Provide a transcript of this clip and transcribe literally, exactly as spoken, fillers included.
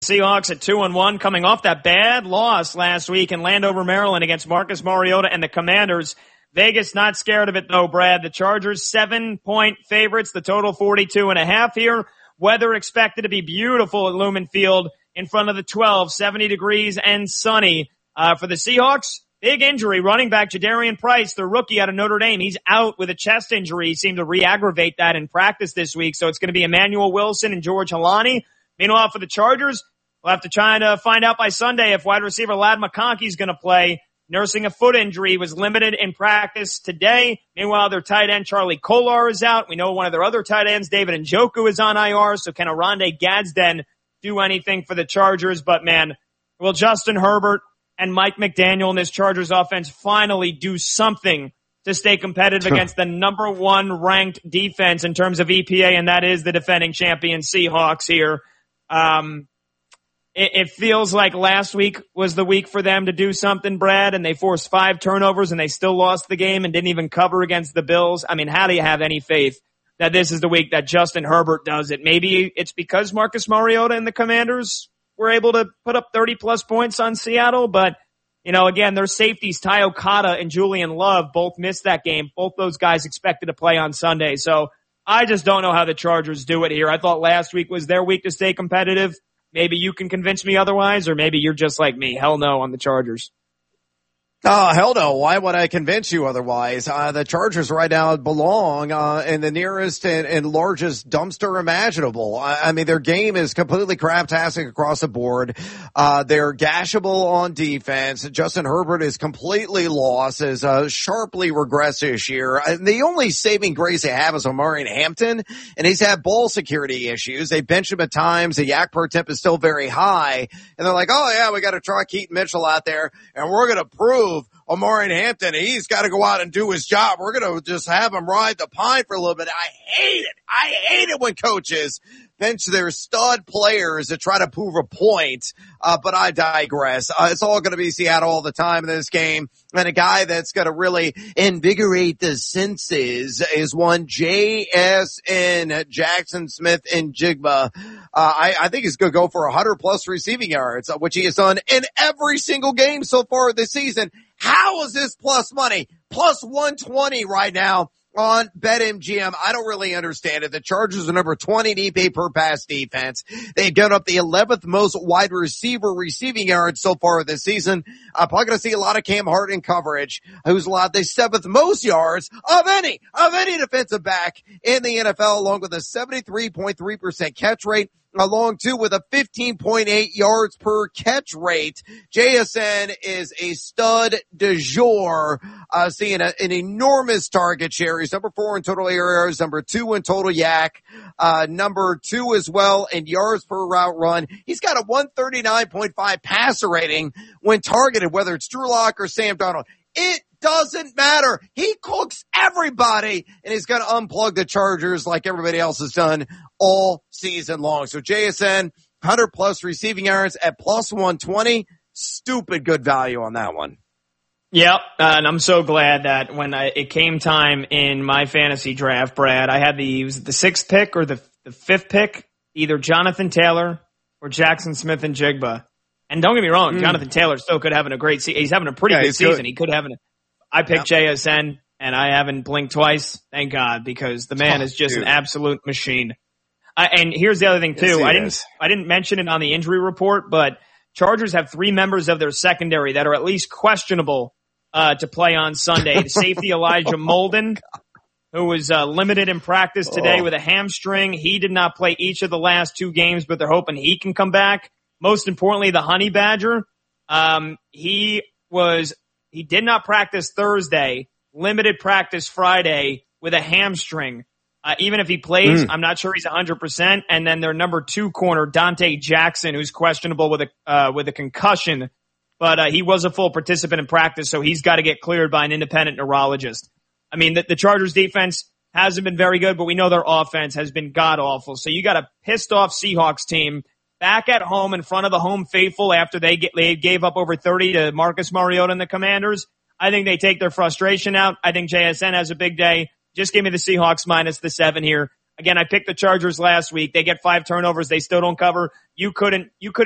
Seahawks at two and one, coming off that bad loss last week in Landover, Maryland against Marcus Mariota and the Commanders. Vegas not scared of it though, Brad. The Chargers seven-point favorites, the total forty-two and a half here. Weather expected to be beautiful at Lumen Field in front of the twelve, seventy degrees and sunny. Uh, for the Seahawks, big injury. Running back Jadarian Price, the rookie out of Notre Dame, he's out with a chest injury. He seemed to re-aggravate that in practice this week. So it's going to be Emmanuel Wilson and George Halani. Meanwhile, for the Chargers, we'll have to try to find out by Sunday if wide receiver Ladd McConkey is going to play. Nursing a foot injury, was limited in practice today. Meanwhile, their tight end Charlie Kolar is out. We know one of their other tight ends, David Njoku, is on I R. So can Oronde Gadsden do anything for the Chargers? But man, will Justin Herbert and Mike McDaniel and this Chargers offense finally do something to stay competitive against the number one ranked defense in terms of E P A, and that is the defending champion Seahawks here. Um, it, it feels like last week was the week for them to do something, Brad, and they forced five turnovers and they still lost the game and didn't even cover against the Bills. I mean, how do you have any faith that this is the week that Justin Herbert does it? Maybe it's because Marcus Mariota and the Commanders were able to put up thirty plus points on Seattle, but you know, again, their safeties, Ty Okada and Julian Love, both missed that game. Both those guys expected to play on Sunday. So I just don't know how the Chargers do it here. I thought last week was their week to stay competitive. Maybe you can convince me otherwise, or maybe you're just like me. Hell no on the Chargers. Oh, hell no. Why would I convince you otherwise? Uh, the Chargers right now belong, uh, in the nearest and, and largest dumpster imaginable. I, I mean, their game is completely craptastic across the board. Uh, they're gashable on defense. Justin Herbert is completely lost, is, uh, sharply regressed this year. And the only saving grace they have is Omarion Hampton, and he's had ball security issues. They bench him at times. The yak per temp is still very high. And they're like, oh yeah, we got to try Keaton Mitchell out there, and we're going to prove Omarion Hampton, he's got to go out and do his job. We're going to just have him ride the pine for a little bit. I hate it. I hate it when coaches bench their stud players to try to prove a point. Uh, but I digress. Uh, it's all going to be Seattle all the time in this game. And a guy that's going to really invigorate the senses is one J S N, Jaxon Smith-Njigba. Uh, I, I think he's going to go for one hundred plus receiving yards, which he has done in every single game so far this season. How is this plus money? Plus one twenty right now on BetMGM. I don't really understand it. The Chargers are number twenty in E P A per pass defense. They've given up the eleventh most wide receiver receiving yards so far this season. I'm probably going to see a lot of Cam Hart in coverage, who's allowed the seventh most yards of any, of any defensive back in the N F L, along with a seventy-three point three percent catch rate, along too with a fifteen point eight yards per catch rate. J S N is a stud du jour, uh, seeing a, an enormous target share. He's number four in total air yards, number two in total yak, uh, number two as well in yards per route run. He's got a one thirty-nine point five passer rating when targeted, whether it's Drew Lock or Sam Darnold. It doesn't matter. He cooks everybody, and he's going to unplug the Chargers like everybody else has done all season long. So J S N, one hundred plus receiving yards at plus one twenty. Stupid good value on that one. Yep, uh, and I'm so glad that when I, it came time in my fantasy draft, Brad, I had the, was it the sixth pick or the, the fifth pick, either Jonathan Taylor or Jaxon Smith-Njigba. And don't get me wrong, mm. Jonathan Taylor still could have a great season. He's having a pretty yeah, good season. Good. He could have an, I picked yep. J S N, and I haven't blinked twice. Thank God, because the man oh, is just dude. an absolute machine. I, and here's the other thing too. Yes, I didn't, is. I didn't mention it on the injury report, but Chargers have three members of their secondary that are at least questionable uh, to play on Sunday. The safety Elijah Molden, who was uh, limited in practice today oh. with a hamstring. He did not play each of the last two games, but they're hoping he can come back. Most importantly, the Honey Badger. Um, he was, he did not practice Thursday, limited practice Friday with a hamstring. Uh, even if he plays, mm. I'm not sure he's one hundred percent. And then their number two corner, Dante Jackson, who's questionable with a, uh, with a concussion. But, uh, he was a full participant in practice, so he's got to get cleared by an independent neurologist. I mean, the, the Chargers defense hasn't been very good, but we know their offense has been god-awful. So you got a pissed-off Seahawks team back at home in front of the home faithful after they get, they gave up over thirty to Marcus Mariota and the Commanders. I think they take their frustration out. I think J S N has a big day. Just give me the Seahawks minus the seven here. Again, I picked the Chargers last week. They get five turnovers. They still don't cover. You couldn't, you couldn't